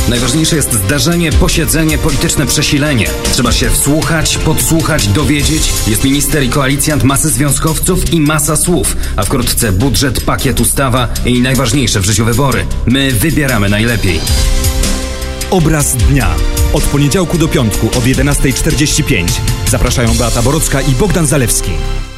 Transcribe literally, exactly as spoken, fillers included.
Najważniejsze jest zdarzenie, posiedzenie, polityczne przesilenie. Trzeba się wsłuchać, podsłuchać, dowiedzieć. Jest minister i koalicjant, masy związkowców i masa słów. A wkrótce budżet, pakiet, ustawa i najważniejsze w życiu wybory. My wybieramy najlepiej. Obraz dnia. Od poniedziałku do piątku od jedenasta czterdzieści pięć. Zapraszają Beata Borocka i Bogdan Zalewski.